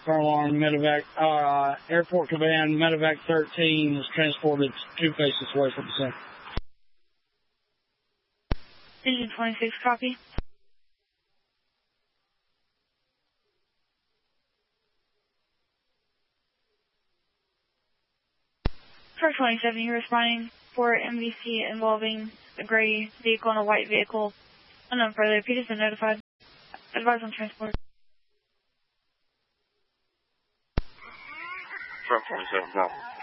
car alarm, medevac, airport command, medevac 13 was transported 2 faces away from the scene. Engine 26, copy. Car 27, you're responding for MVC involving a gray vehicle and a white vehicle. Unknown further. Peter's been notified. Advise on transport. Truck 27, copy.